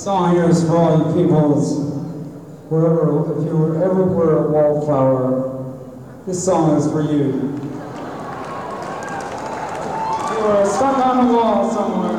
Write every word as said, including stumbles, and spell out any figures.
song here is for all you peoples, wherever, if you were ever were a wallflower, this song is for you. You are stuck on the wall somewhere.